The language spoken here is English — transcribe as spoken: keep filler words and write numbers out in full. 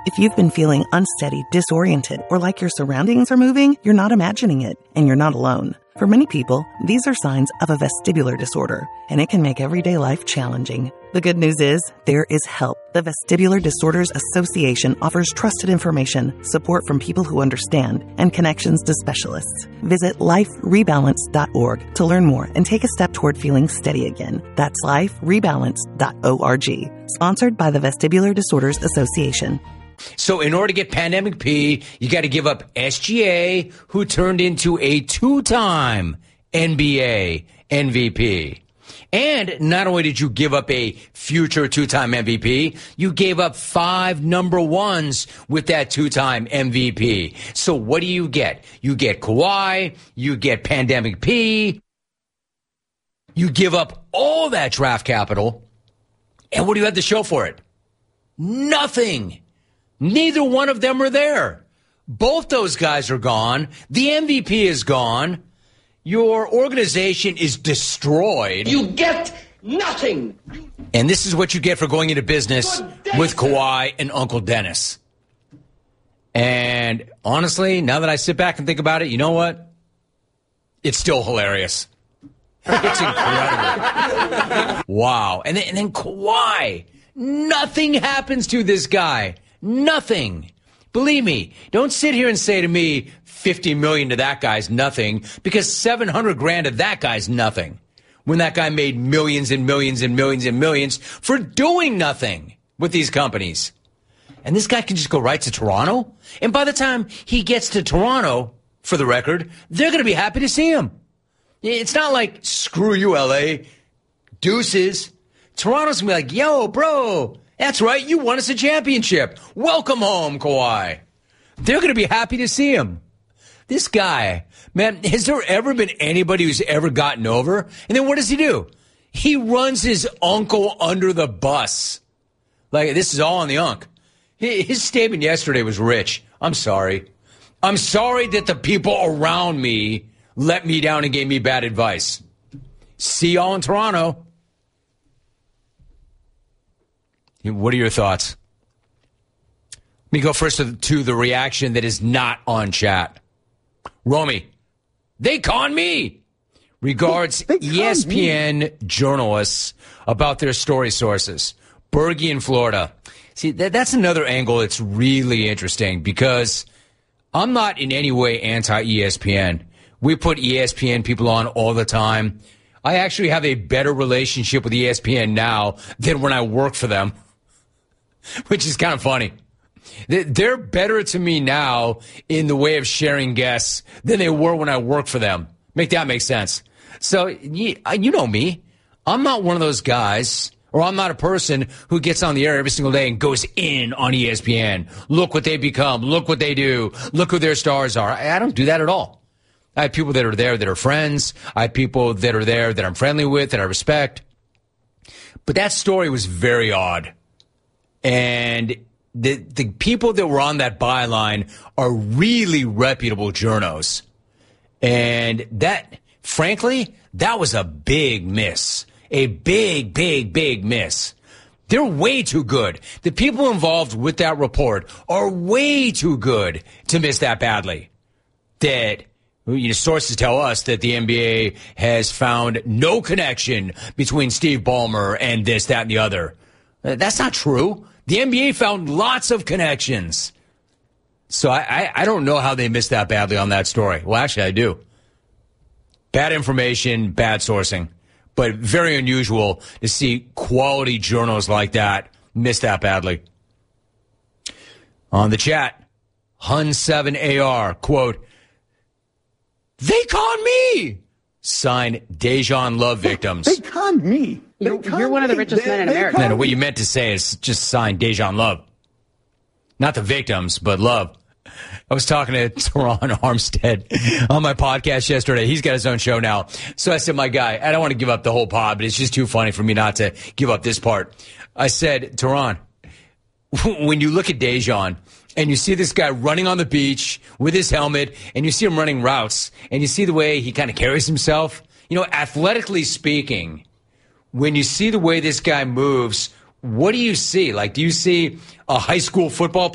If you've been feeling unsteady, disoriented, or like your surroundings are moving, you're not imagining it, and you're not alone. For many people, these are signs of a vestibular disorder, and it can make everyday life challenging. The good news is, there is help. The Vestibular Disorders Association offers trusted information, support from people who understand, and connections to specialists. Visit life rebalance dot org to learn more and take a step toward feeling steady again. That's life rebalance dot org. Sponsored by the Vestibular Disorders Association. So in order to get Pandemic P, you got to give up S G A, who turned into a two-time N B A M V P. And not only did you give up a future two-time M V P, you gave up five number ones with that two-time M V P. So what do you get? You get Kawhi, you get Pandemic P, you give up all that draft capital, and what do you have to show for it? Nothing. Neither one of them are there. Both those guys are gone. The M V P is gone. Your organization is destroyed. You get nothing. And this is what you get for going into business with Kawhi and Uncle Dennis. And honestly, now that I sit back and think about it, you know what? It's still hilarious. It's incredible. Wow. And then, and then Kawhi. Nothing happens to this guy. Nothing. Believe me, don't sit here and say to me fifty million to that guy's nothing, because seven hundred grand to that guy's nothing. When that guy made millions and millions and millions and millions for doing nothing with these companies. And this guy can just go right to Toronto. And by the time he gets to Toronto, for the record, they're going to be happy to see him. It's not like, screw you, L A. Deuces. Toronto's going to be like, yo, bro, that's right, you won us a championship. Welcome home, Kawhi. They're going to be happy to see him. This guy, man, has there ever been anybody who's ever gotten over? And then what does he do? He runs his uncle under the bus. Like, this is all on the unk. His statement yesterday was rich. I'm sorry. I'm sorry that the people around me let me down and gave me bad advice. See y'all in Toronto. What are your thoughts? Let me go first to, to the reaction that is not on chat. Romy, they con me. Regards E S P N me. Journalists about their story sources. Bergie in Florida. See, that, that's another angle that's really interesting, because I'm not in any way anti-E S P N. We put E S P N people on all the time. I actually have a better relationship with E S P N now than when I worked for them, which is kind of funny. They're better to me now in the way of sharing guests than they were when I worked for them. Make that make sense. So, you know me. I'm not one of those guys, or I'm not a person who gets on the air every single day and goes in on E S P N. Look what they become. Look what they do. Look who their stars are. I don't do that at all. I have people that are there that are friends. I have people that are there that I'm friendly with, that I respect. But that story was very odd. And the the people that were on that byline are really reputable journos. And that, frankly, that was a big miss. A big, big, big miss. They're way too good. The people involved with that report are way too good to miss that badly. That, you know, sources tell us that the N B A has found no connection between Steve Ballmer and this, that, and the other. That's not true. The N B A found lots of connections. So I, I, I don't know how they missed that badly on that story. Well, actually, I do. Bad information, bad sourcing. But very unusual to see quality journals like that miss that badly. On the chat, Hun seven A R, quote, they conned me! Signed, Dejan Love victims. They conned me. You're, you're one of the richest men in America. No, no, what you meant to say is just sign Dejan Love. Not the victims, but Love. I was talking to Teron Armstead on my podcast yesterday. He's got his own show now. So I said, my guy, I don't want to give up the whole pod, but it's just too funny for me not to give up this part. I said, Teron, when you look at Dejan and you see this guy running on the beach with his helmet and you see him running routes and you see the way he kind of carries himself, you know, athletically speaking, when you see the way this guy moves, what do you see? Like, do you see a high school football player?